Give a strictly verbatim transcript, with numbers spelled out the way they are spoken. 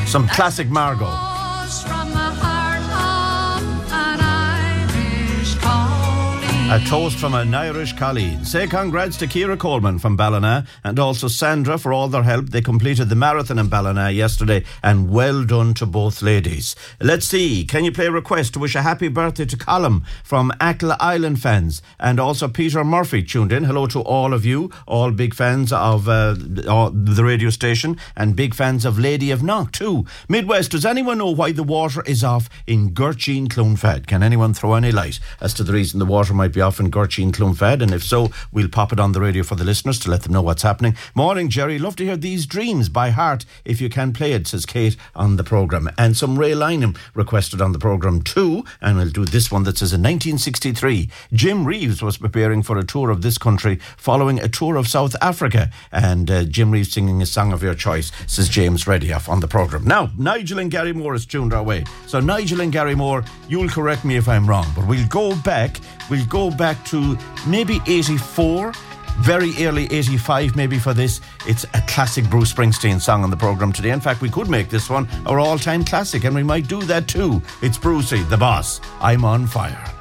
Some classic Margot. A toast from an Irish colleague. Say congrats to Ciara Coleman from Ballina and also Sandra for all their help. They completed the marathon in Ballina yesterday, and well done to both ladies. Let's see, can you play a request to wish a happy birthday to Colm from Ackle Island fans, and also Peter Murphy tuned in. Hello to all of you, all big fans of uh, the radio station and big fans of Lady of Knock too. Midwest, does anyone know why the water is off in Gurchin Clonfad? Can anyone throw any light as to the reason the water might be off in Gurchin Clonfad? And if so, we'll pop it on the radio for the listeners to let them know what's happening. Morning, Jerry. Love to hear These Dreams by heart if you can play it, says Kate on the programme. And some Ray Lynham requested on the programme too. And we'll do this one that says in nineteen sixty-three, Jim Reeves was preparing for a tour of this country following a tour of South Africa. And uh, Jim Reeves singing a song of your choice, says James Redioff on the programme. Now, Nigel and Gary Moore is tuned our way. So Nigel and Gary Moore, you'll correct me if I'm wrong, but we'll go back, we'll go back to maybe eighty-four, very early eighty-five maybe for this. It's a classic Bruce Springsteen song on the programme today. In fact, we could make this one our all-time classic, and we might do that too. It's Brucey, the boss. I'm on fire.